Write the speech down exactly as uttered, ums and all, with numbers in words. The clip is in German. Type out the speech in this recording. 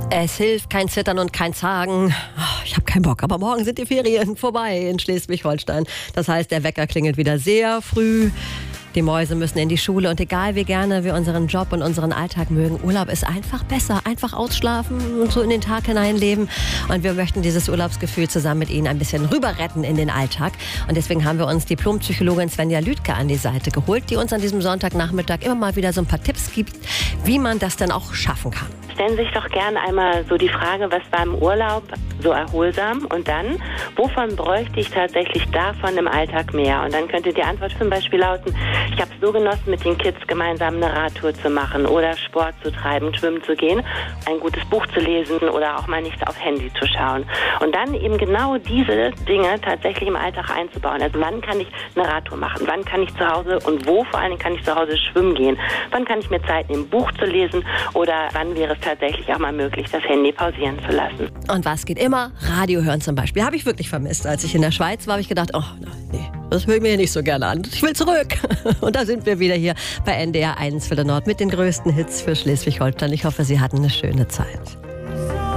Es hilft kein Zittern und kein Zagen. Oh, ich habe keinen Bock, aber morgen sind die Ferien vorbei in Schleswig-Holstein. Das heißt, der Wecker klingelt wieder sehr früh. Die Mäuse müssen in die Schule und egal wie gerne wir unseren Job und unseren Alltag mögen, Urlaub ist einfach besser. Einfach ausschlafen und so in den Tag hineinleben. Und wir möchten dieses Urlaubsgefühl zusammen mit Ihnen ein bisschen rüber retten in den Alltag. Und deswegen haben wir uns Diplompsychologin Svenja Lüdke an die Seite geholt, die uns an diesem Sonntagnachmittag immer mal wieder so ein paar Tipps gibt, wie man das dann auch schaffen kann. Stellen Sie sich doch gerne einmal so die Frage, was war im Urlaub so erholsam und dann, wovon bräuchte ich tatsächlich davon im Alltag mehr? Und dann könnte die Antwort zum Beispiel lauten, ich habe es so genossen, mit den Kids gemeinsam eine Radtour zu machen oder Sport zu treiben, schwimmen zu gehen, ein gutes Buch zu lesen oder auch mal nicht aufs Handy zu schauen. Und dann eben genau diese Dinge tatsächlich im Alltag einzubauen. Also wann kann ich eine Radtour machen? Wann kann ich zu Hause und wo vor allem kann ich zu Hause schwimmen gehen? Wann kann ich mir Zeit nehmen, ein Buch zu lesen? Oder wann wäre es tatsächlich auch mal möglich, das Handy pausieren zu lassen? Und was geht immer? Radio hören zum Beispiel. Habe ich wirklich vermisst. Als ich in der Schweiz war, habe ich gedacht, oh nee, das höre ich mir hier nicht so gerne an. Ich will zurück. Und da sind wir wieder hier bei N D R eins für den Nord mit den größten Hits für Schleswig-Holstein. Ich hoffe, Sie hatten eine schöne Zeit.